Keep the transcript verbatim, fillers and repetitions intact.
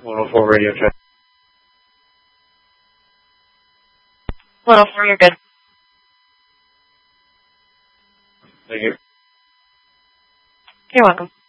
one oh four radio check. one oh four, you're good. Thank you. You're welcome.